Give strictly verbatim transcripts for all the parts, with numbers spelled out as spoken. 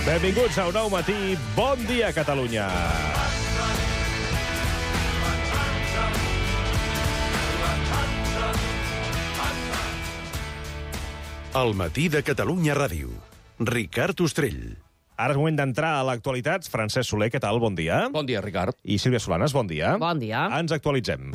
Benvinguts a un nou matí. Bon dia, Catalunya. El matí de Catalunya Ràdio. Ricard Ostrell. Ara és moment d'entrar a l'actualitat. Francesc Soler, què tal? Bon dia. Bon dia, Ricard. I Sílvia Solanes, bon dia. Bon dia. Ens actualitzem.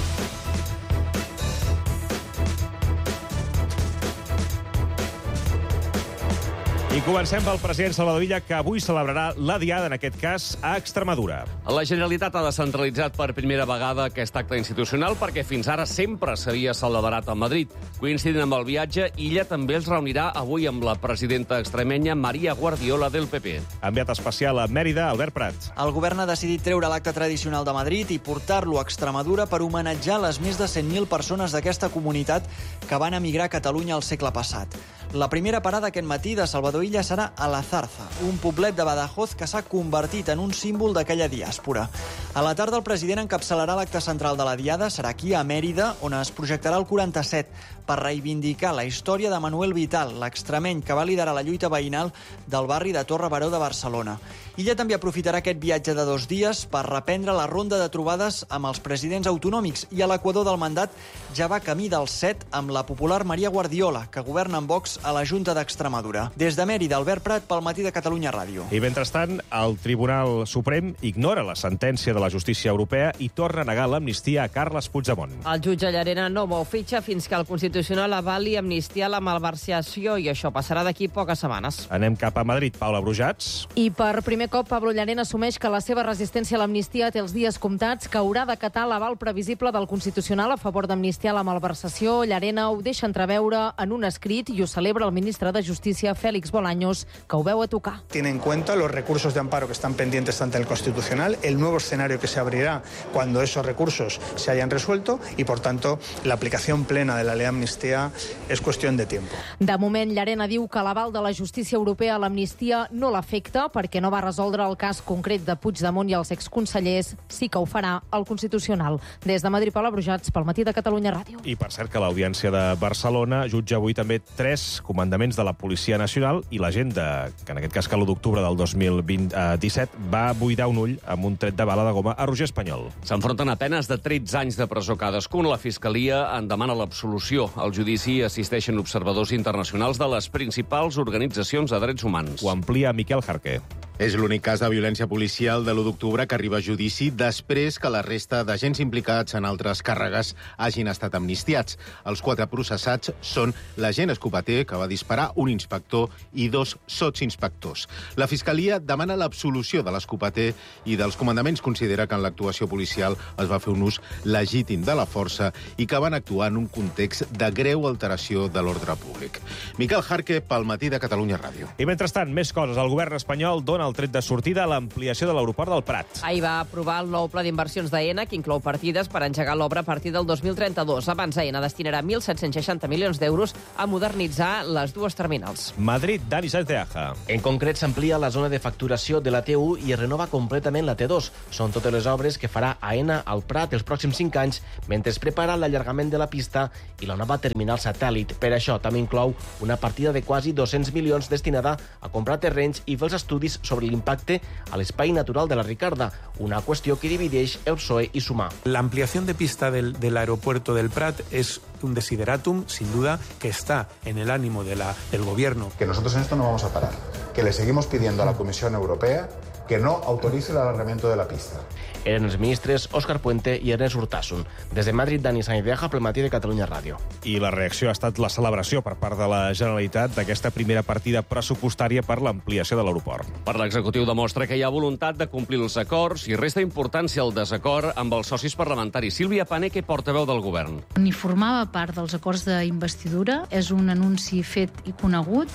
I comencem pel president Salvador Illa, que avui celebrarà la Diada, en aquest cas, a Extremadura. La Generalitat ha descentralitzat per primera vegada aquest acte institucional perquè fins ara sempre s'havia celebrat a Madrid. Coincidint amb el viatge, Illa també els reunirà avui amb la presidenta extremenya María Guardiola del P P. Enviat especial a Mèrida, Albert Prat. El govern ha decidit treure l'acte tradicional de Madrid i portar-lo a Extremadura per homenatjar les més de cent mil persones d'aquesta comunitat que van emigrar a Catalunya al segle passat. La primera parada aquest matí de Salvador Illa serà a La Zarza, un poblet de Badajoz que s'ha convertit en un símbol d'aquella diàspora. A la tarda el president encapçalarà l'acte central de la Diada, serà aquí a Mèrida, on es projectarà el quaranta-set, per reivindicar la història de Manuel Vital, l'extremeny que va liderar la lluita veïnal del barri de Torre Baró de Barcelona. Illa també aprofitarà aquest viatge de dos dies per reprendre la ronda de trobades amb els presidents autonòmics i a l'equador del mandat ja va camí del set amb la popular María Guardiola, que governa amb Vox a la Junta d'Extremadura. Des de Mèrida, Albert Prat, pel matí de Catalunya Ràdio. I mentrestant, el Tribunal Suprem ignora la sentència de la justícia europea i torna a negar l'amnistia a Carles Puigdemont. El jutge Llarena no mou fitxa fins que el Constitucional avali amnistiar la malversació i això passarà d'aquí poques setmanes. Anem cap a Madrid, Paula Brujats. I per primer cop, Pablo Llarena assumeix que la seva resistència a l'amnistia té els dies comptats, que haurà d'acatar l'aval previsible del Constitucional a favor d'amnistiar la malversació. Llarena ho deixa entreveure en un escrit i ho celebra el ministre de Justícia, Félix Bolaños, que ho veu a tocar. Tiene en cuenta los recursos de amparo que están pendientes ante el Constitucional, el nuevo escenario que se abrirá cuando esos recursos se hayan resuelto y, por tanto, la aplicación plena de la ley de amnistía es cuestión de tiempo. De moment, Llarena diu que l'aval de la justícia europea a l'amnistia no l'afecta perquè no va resoldre el cas concret de Puigdemont i els exconsellers. Sí que ho farà el Constitucional. Des de Madrid, Paula Brujats, pel matí de Catalunya Ràdio. I per cert que l'Audiència de Barcelona jutja avui també tres comandaments de la Policia Nacional i la gent de, que en aquest cas que l'u d'octubre del dos mil disset va buidar un ull amb un tret de bala de goma a Roger Espanyol. S'enfronten a penes de tretze anys de presó cadascun. La Fiscalia en demana l'absolució. Al judici assisteixen observadors internacionals de les principals organitzacions de drets humans. Ho amplia Miquel Jarqué. És l'únic cas de violència policial de l'u d'octubre que arriba a judici després que la resta d'agents implicats en altres càrregues hagin estat amnistiats. Els quatre processats són l'agent escopeter que va disparar un inspector i dos sotsinspectors. La Fiscalia demana l'absolució de l'escopeter i dels comandaments considera que en l'actuació policial es va fer un ús legítim de la força i que van actuar en un context de greu alteració de l'ordre públic. Miquel Jarque, pel matí de Catalunya Ràdio. I mentrestant, més coses. El govern espanyol dona el tret de sortida a l'ampliació de l'aeroport del Prat. Ahir va aprovar el nou pla d'inversions d'Aena, que inclou partides per engegar l'obra a partir del dos mil trenta-dos. Abans, Aena destinarà mil set-cents seixanta milions d'euros a modernitzar les dues terminals. Madrid, Dani Sáenz de Aja. En concret, s'amplia la zona de facturació de la T u i es renova completament la T dos. Són totes les obres que farà Aena al Prat els pròxims cinc anys, mentre es prepara l'allargament de la pista i la nova terminal satèl·lit. Per això també inclou una partida de quasi dos-cents milions destinada a comprar terrenys i fer els estudis sobre l'impacte a l'espai natural de la Ricarda, una qüestió que divideix el P S O E i Sumar. La ampliación de pista del, del aeropuerto del Prat es un desideratum, sin duda, que está en el ánimo de la, del gobierno. Que nosotros en esto no vamos a parar, que le seguimos pidiendo a la Comisión Europea que no autorice el alargamiento de la pista. Eren els ministres Òscar Puente i Ernest Urtasun. Des de Madrid, Dani Sáenz de Aja, pel matí de Catalunya Ràdio. I la reacció ha estat la celebració per part de la Generalitat d'aquesta primera partida pressupostària per l'ampliació de l'aeroport. Per l'executiu demostra que hi ha voluntat de complir els acords i resta importància el desacord amb els socis parlamentaris. Sílvia Paneque, portaveu del govern. Ni formava part dels acords d'investidura, és un anunci fet i conegut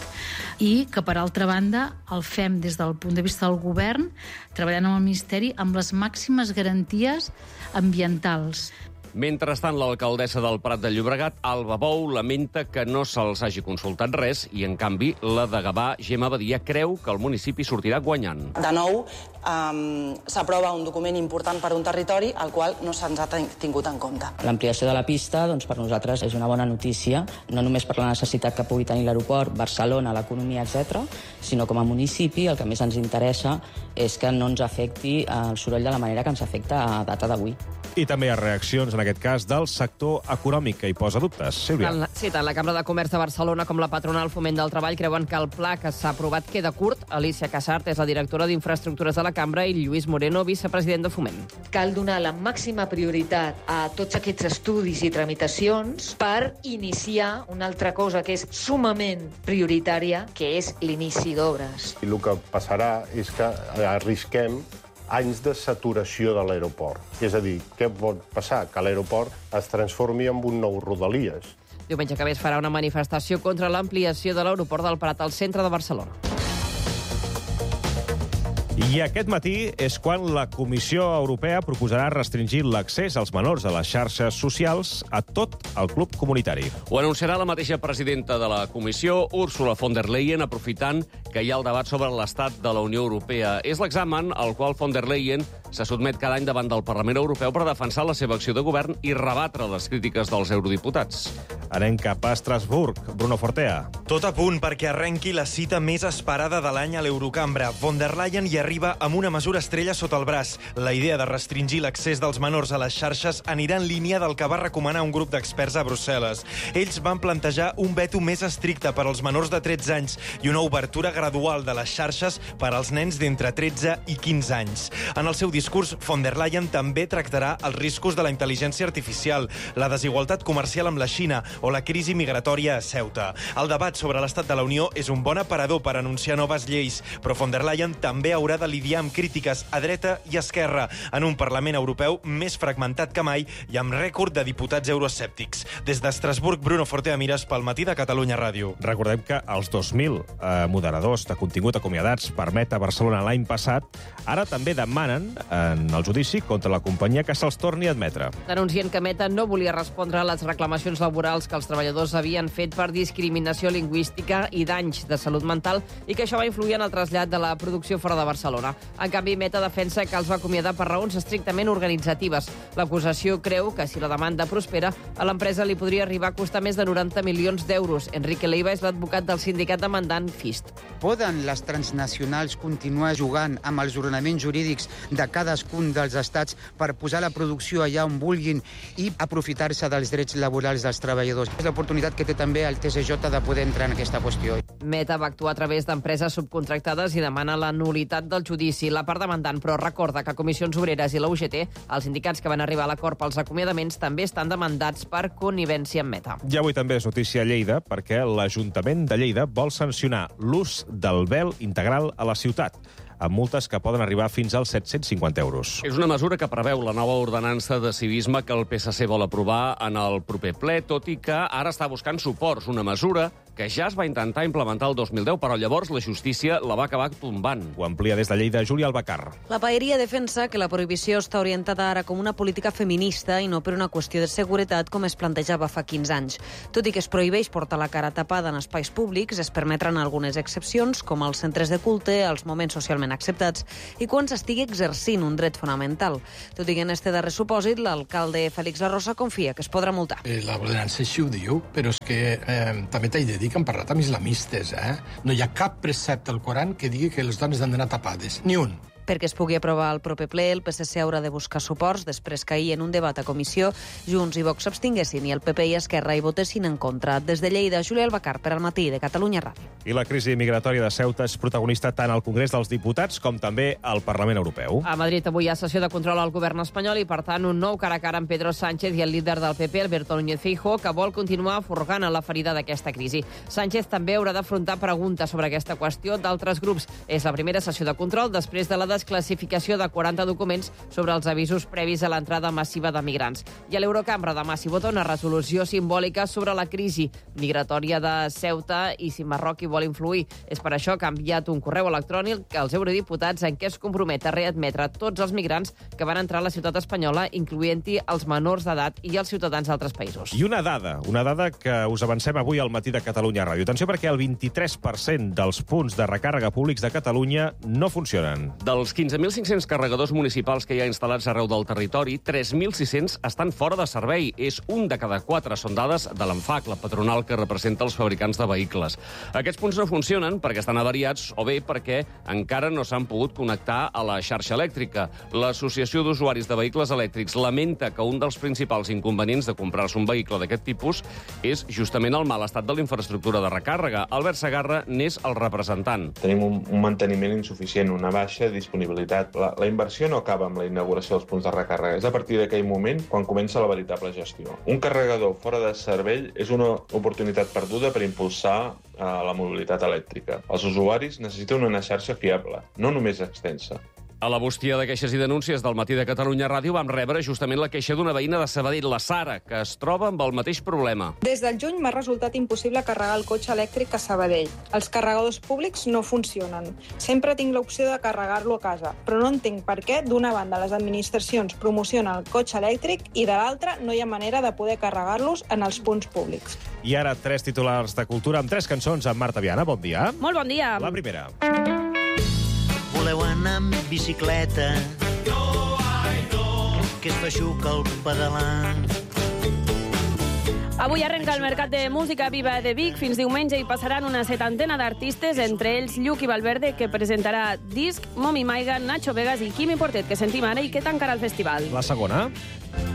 i que, per altra banda, el fem des del punt de vista del govern, treballant amb el Ministeri amb les màximes garanties ambientals. Mentrestant, l'alcaldessa del Prat de Llobregat, Alba Bou, lamenta que no se'ls hagi consultat res i, en canvi, la de Gavà, Gemma Badia, creu que el municipi sortirà guanyant. De nou, um, s'aprova un document important per a un territori al qual no se'ns ha tingut en compte. L'ampliació de la pista, doncs, per nosaltres és una bona notícia, no només per la necessitat que pugui tenir l'aeroport, Barcelona, l'economia, etcètera, sinó com a municipi el que més ens interessa és que no ens afecti el soroll de la manera que ens afecta a data d'avui. I també hi ha reaccions, en aquest cas, del sector econòmic, que hi posa dubtes. Sílvia. Tant la, sí, tant la Cambra de Comerç de Barcelona com la patronal Foment del Treball creuen que el pla que s'ha aprovat queda curt. Alicia Casart és la directora d'Infraestructures de la Cambra i Lluís Moreno, vicepresident de Foment. Cal donar la màxima prioritat a tots aquests estudis i tramitacions per iniciar una altra cosa que és sumament prioritària, que és l'inici d'obres. I el que passarà és que arrisquem anys de saturació de l'aeroport. És a dir, què pot passar? Que l'aeroport es transformi en un nou Rodalies. Diumenge que ve es farà una manifestació contra l'ampliació de l'aeroport del Prat al centre de Barcelona. I aquest matí és quan la Comissió Europea proposarà restringir l'accés als menors a les xarxes socials a tot el club comunitari. Ho anunciarà la mateixa presidenta de la Comissió, Ursula von der Leyen, aprofitant que hi ha el debat sobre l'estat de la Unió Europea. És l'examen al qual von der Leyen se sotmet cada any davant del Parlament Europeu per defensar la seva acció de govern i rebatre les crítiques dels eurodiputats. Anem cap a Estrasburg. Bruno Fortea. Tot a punt perquè arrenqui la cita més esperada de l'any a l'Eurocambra. Von der Leyen hi arriba amb una mesura estrella sota el braç. La idea de restringir l'accés dels menors a les xarxes anirà en línia del que va recomanar un grup d'experts a Brussel·les. Ells van plantejar un veto més estricte per als menors de tretze anys i una obertura gradual de les xarxes per als nens d'entre tretze i quinze anys. En el seu discurs, von der Leyen també tractarà els riscos de la intel·ligència artificial, la desigualtat comercial amb la Xina o la crisi migratòria a Ceuta. El debat sobre l'estat de la Unió és un bon aparador per anunciar noves lleis, però von der Leyen també haurà de lidiar amb crítiques a dreta i esquerra en un Parlament Europeu més fragmentat que mai i amb rècord de diputats euroescèptics. Des d'Estrasburg, Bruno Fortea Mires pel Matí de Catalunya Ràdio. Recordem que els dos mil eh, moderadors de contingut acomiadats per Meta a Barcelona l'any passat ara també demanen en el judici contra la companyia que se'ls torni a admetre. Denuncien que Meta no volia respondre a les reclamacions laborals que els treballadors havien fet per discriminació lingüística i danys de salut mental i que això va influir en el trasllat de la producció fora de Barcelona. En canvi, Meta defensa que els va acomiadar per raons estrictament organitzatives. L'acusació creu que si la demanda prospera, a l'empresa li podria arribar a costar més de noranta milions d'euros. Enrique Leiva és l'advocat del sindicat demandant FIST. Poden les transnacionals continuar jugant amb els ordenaments jurídics de cadascun dels estats per posar la producció allà on vulguin i aprofitar-se dels drets laborals dels treballadors? És l'oportunitat que té també el T S J de poder entrar en aquesta qüestió. Meta va actuar a través d'empreses subcontractades i demana la nulitat del judici. La part demandant, però, recorda que Comissions Obreres i la U G T, els sindicats que van arribar a l'acord pels acomiadaments, també estan demandats per connivència amb Meta. I avui també és notícia a Lleida perquè l'Ajuntament de Lleida vol sancionar l'ús del vel integral a la ciutat, amb multes que poden arribar fins als set-cents cinquanta euros. És una mesura que preveu la nova ordenança de civisme que el P S C vol aprovar en el proper ple, tot i que ara està buscant suports. Una mesura que ja es va intentar implementar el dos mil deu, però llavors la justícia la va acabar tombant. Ho amplia des de Lleida Júlia Albacar. La paeria defensa que la prohibició està orientada ara com una política feminista i no per una qüestió de seguretat com es plantejava fa quinze anys. Tot i que es prohibeix portar la cara tapada en espais públics, es permetran algunes excepcions, com als centres de culte, als moments socialment acceptats i quan s'estigui exercint un dret fonamental. Tot i que en este darrer supòsit, l'alcalde Félix Arrosa confia que es podrà multar. Eh, la ordenança així ho diu, però és que eh, també t'he de dir que han parlat amb islamistes, eh? No hi ha cap precepte al Coran que digui que les dones han d'anar tapades, ni un. Perquè es pugui aprovar el proper ple, el P S C haurà de buscar suports després que ahir en un debat a comissió Junts i Vox s'abstinguessin i el P P i Esquerra hi votessin en contra. Des de Lleida, Júlia Albacar per al Matí de Catalunya Ràdio. I la crisi migratòria de Ceuta és protagonista tant al Congrés dels Diputats com també al Parlament Europeu. A Madrid avui hi ha sessió de control al govern espanyol i, per tant, un nou cara a cara amb Pedro Sánchez i el líder del P P, Alberto Núñez Feijóo, que vol continuar furgant en la ferida d'aquesta crisi. Sánchez també haurà d'afrontar preguntes sobre aquesta qüestió d'altres grups. És la primera sessió de control després de la desclassificació de quaranta documents sobre els avisos previs a l'entrada massiva de migrants. I a l'Eurocambra demà s'hi vota una resolució simbòlica sobre la crisi migratòria de Ceuta i si Marroc hi vol influir. És per això que ha enviat un correu electrònic als eurodiputats en què es compromet a readmetre tots els migrants que van entrar a la ciutat espanyola, incloent-hi els menors d'edat i els ciutadans d'altres països. I una dada, una dada que us avancem avui al Matí de Catalunya Ràdio. Atenció perquè el vint-i-tres per cent dels punts de recàrrega públics de Catalunya no funcionen. Dels Dels quinze mil cinc-cents carregadors municipals que hi ha instal·lats arreu del territori, tres mil sis-cents estan fora de servei. És un de cada quatre. Són dades de l'ANFAC, la patronal que representa els fabricants de vehicles. Aquests punts no funcionen perquè estan avariats o bé perquè encara no s'han pogut connectar a la xarxa elèctrica. L'Associació d'Usuaris de Vehicles Elèctrics lamenta que un dels principals inconvenients de comprar-se un vehicle d'aquest tipus és justament el mal estat de la infraestructura de recàrrega. Albert Segarra n'és el representant. Tenim un, un manteniment insuficient, una baixa disponibilitat. La, la inversió no acaba amb la inauguració dels punts de recàrrega. És a partir d'aquell moment quan comença la veritable gestió. Un carregador fora de servei és una oportunitat perduda per impulsar eh, la mobilitat elèctrica. Els usuaris necessiten una xarxa fiable, no només extensa. A la bústia de queixes i denúncies del Matí de Catalunya Ràdio vam rebre justament la queixa d'una veïna de Sabadell, la Sara, que es troba amb el mateix problema. Des del juny m'ha resultat impossible carregar el cotxe elèctric a Sabadell. Els carregadors públics no funcionen. Sempre tinc l'opció de carregar-lo a casa, però no entenc per què, d'una banda, les administracions promocionen el cotxe elèctric i de l'altra no hi ha manera de poder carregar-los en els punts públics. I ara tres titulars de cultura amb tres cançons amb Marta Viana. Bon dia. Molt bon dia. La primera. Voleu anar amb bicicleta? No, ai, no. Que es feixuca el pedalar. Avui arrenca el Mercat de Música Viva de Vic. Fins diumenge hi passaran una setantena d'artistes, entre ells Lluc i Valverde, que presentarà disc, Momi Maiga, Nacho Vegas i Quimi Portet, que sentim ara i que tancarà el festival. La segona.